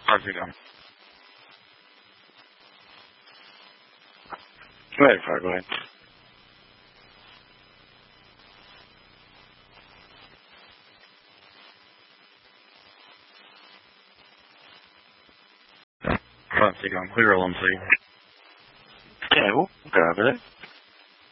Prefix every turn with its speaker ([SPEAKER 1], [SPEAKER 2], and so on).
[SPEAKER 1] How's it going? Very far, go ahead. How's it going? Clear on, see. Yeah, we'll go over there.